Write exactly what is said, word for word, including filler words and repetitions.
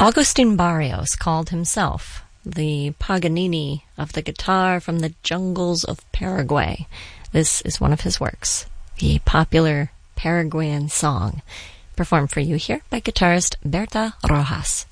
Agustin Barrios called himself the Paganini of the guitar from the jungles of Paraguay. This is one of his works, the popular Paraguayan song, performed for you here by guitarist Berta Rojas.